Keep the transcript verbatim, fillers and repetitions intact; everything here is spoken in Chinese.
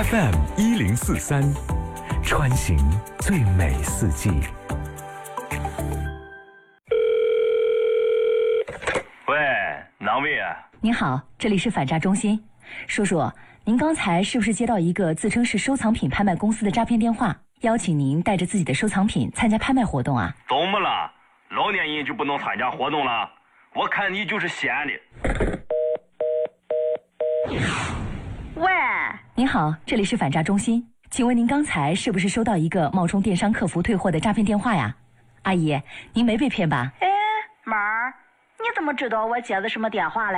F M 一零四三，穿行最美四季。 喂，哪位啊？ 您好，这里是反诈中心。叔叔，您刚才是不是接到一个自称是收藏品拍卖公司的诈骗电话，邀请您带着自己的收藏品参加拍卖活动啊？ 怎么了？老年人就不能参加活动了？我看你就是闲的。 喂， 您好，这里是反诈中心，请问您刚才是不是收到一个冒充电商客服退货的诈骗电话呀？阿姨，您没被骗吧？ 哎，妈儿，你怎么知道我接的什么电话嘞？